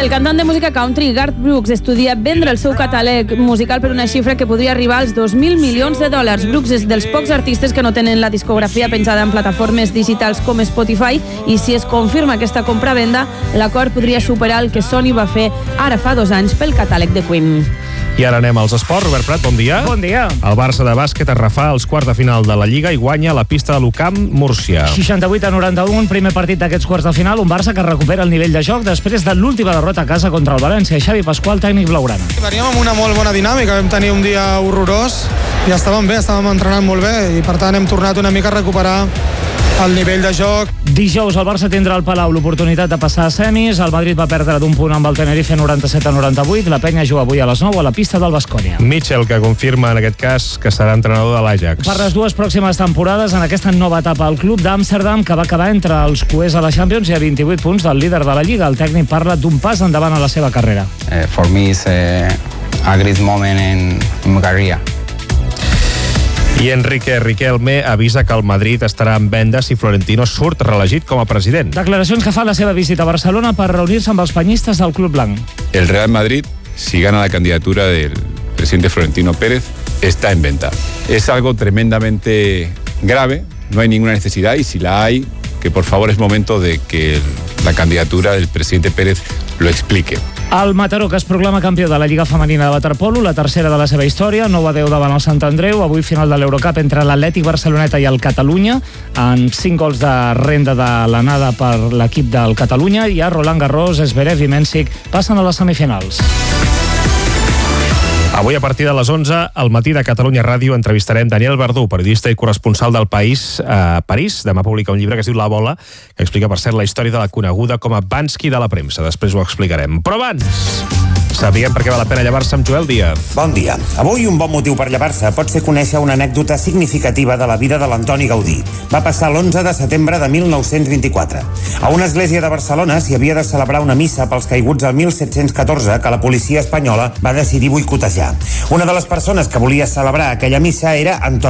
El cantant de música country Garth Brooks estudia vendre el seu catàleg musical per una xifra que podria arribar als 2.000 milions de dòlars. Brooks és dels pocs artistes que no tenen la discografia penjada en plataformes digitals com Spotify, i si es confirma aquesta compra-venda, l'acord podria superar el que Sony va fer ara fa 2 anys pel catàleg de Queen. I ara anem als esports. Robert Prat, bon dia. Bon dia. El Barça de bàsquet es refà als quarts de final de la Lliga i guanya a la pista de l'UCAM Múrcia. 68-91, primer partit d'aquests quarts de final, un Barça que recupera el nivell de joc després de l'última derrota a casa contra el València. Xavi Pasqual, tècnic blaugrana. Veníem amb una molt bona dinàmica, vam tenir un dia horrorós i estàvem bé, estàvem entrenant molt bé i per tant hem tornat una mica a recuperar el nivell de joc. Dijous el Barça tindrà al Palau l'oportunitat de passar a semis. El Madrid va perdre d'un punt amb el Tenerife 97-98. La Penya juga avui a les 9 a la pista del Baskonia. Mitchell, que confirma en aquest cas que serà entrenador de l'Ajax. Per les 2 pròximes temporades en aquesta nova etapa al club d'Amsterdam, que va acabar entre els cuers a la Champions i a 28 punts del líder de la Lliga. El tècnic parla d'un pas endavant a la seva carrera. For me is a great moment in my career. I Enrique Riquelme avisa que el Madrid estarà en venda si Florentino surt reelegit com a president. Declaracions que fa la seva visita a Barcelona per reunir-se amb els penyistes del Club Blanc. El Real Madrid, si gana la candidatura del presidente Florentino Pérez, está en venta. Es algo tremendamente grave, no hay ninguna necesidad y si la hay, que por favor es momento de que la candidatura del presidente Pérez lo explique. El Mataró, que es proclama campió de la Lliga Femenina de Waterpolo, la tercera de la seva història, 9-10 davant el Sant Andreu, avui final de l'Eurocup entre l'Atlètic Barceloneta i el Catalunya, amb 5 gols de renda de l'anada per l'equip del Catalunya, i a Roland Garros, Zverev i Mensik passen a les semifinals. Avui, a partir de les 11, al matí de Catalunya Ràdio, entrevistarem Daniel Verdú, periodista i corresponsal del País a París. Demà publica un llibre que es diu La Bola, que explica, per cert, la història de la coneguda com a Bansky de la premsa. Després ho explicarem. Però abans, sabíem per què val la pena llevar-se amb Joel Díaz. Bon dia. Avui un bon motiu per llevar-se pot ser conèixer una anècdota significativa de la vida de l'Antoni Gaudí. Va passar l'11 de setembre de 1924. A una església de Barcelona s'hi havia de celebrar una missa pels caiguts del 1714 que la policia espanyola va decidir boicotejar. Una de les persones que volia celebrar aquella missa era Antoni